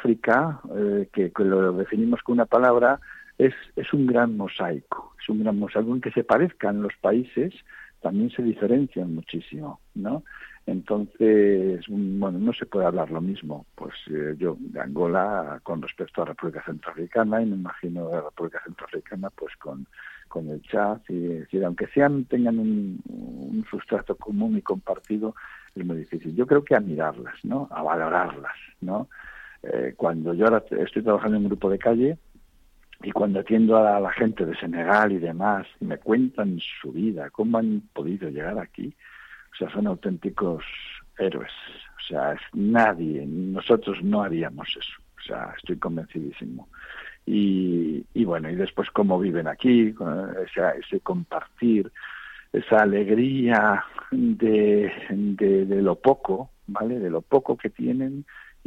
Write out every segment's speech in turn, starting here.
África, que lo definimos con una palabra, es un gran mosaico. Es un gran mosaico en que se parezcan los países, también se diferencian muchísimo, ¿no? Entonces, bueno, no se puede hablar lo mismo, pues yo de Angola con respecto a la República Centroafricana, y me imagino de la República Centroafricana pues con el Chad, y es decir, aunque tengan un sustrato común y compartido, es muy difícil. Yo creo que a mirarlas, ¿no? A valorarlas, ¿no? Cuando yo ahora estoy trabajando en un grupo de calle, y cuando atiendo a la gente de Senegal y demás, y me cuentan su vida, cómo han podido llegar aquí, o sea, son auténticos héroes. O sea, nadie, nosotros no haríamos eso. O sea, estoy convencidísimo. Y bueno, y después cómo viven aquí, ese compartir, esa alegría de lo poco, ¿vale? De lo poco que tienen,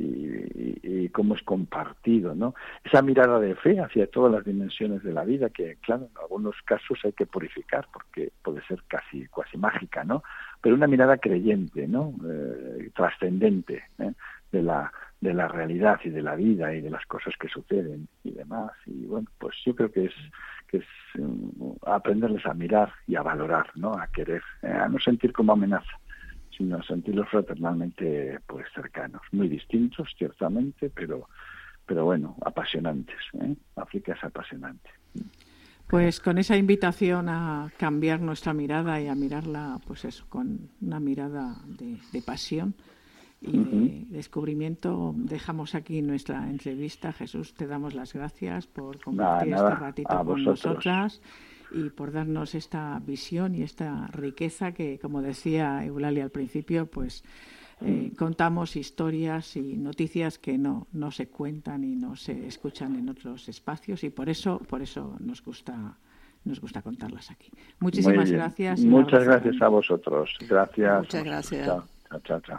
y cómo es compartido, ¿no? Esa mirada de fe hacia todas las dimensiones de la vida, que claro, en algunos casos hay que purificar porque puede ser casi mágica, ¿no? Pero una mirada creyente, ¿no? Trascendente, de la realidad y de la vida y de las cosas que suceden y demás. Y bueno, pues yo creo que es aprenderles a mirar y a valorar, ¿no? A querer, a no sentir como amenaza, sino sentirlos fraternalmente pues cercanos, muy distintos ciertamente, pero bueno, apasionantes, ¿eh? África es apasionante. Pues con esa invitación a cambiar nuestra mirada y a mirarla, pues eso, con una mirada de pasión y de descubrimiento, dejamos aquí nuestra entrevista. Jesús, te damos las gracias por compartir este ratito con nosotras y por darnos esta visión y esta riqueza que, como decía Eulalia al principio, pues contamos historias y noticias que no se cuentan y no se escuchan en otros espacios, y por eso nos gusta contarlas aquí. Muchísimas gracias. Muchas gracias a vosotros. Gracias. Muchas gracias. Chao.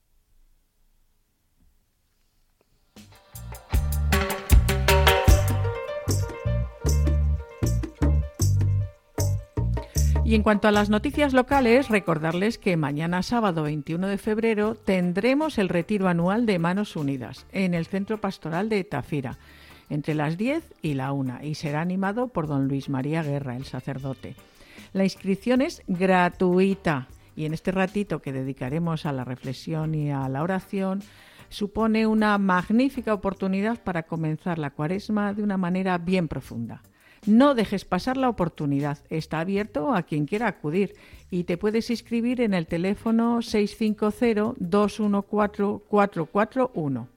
Y en cuanto a las noticias locales, recordarles que mañana sábado 21 de febrero tendremos el retiro anual de Manos Unidas en el Centro Pastoral de Tafira, entre las 10 y la 1, y será animado por don Luis María Guerra, el sacerdote. La inscripción es gratuita, y en este ratito que dedicaremos a la reflexión y a la oración supone una magnífica oportunidad para comenzar la Cuaresma de una manera bien profunda. No dejes pasar la oportunidad, está abierto a quien quiera acudir, y te puedes inscribir en el teléfono 650-214-441.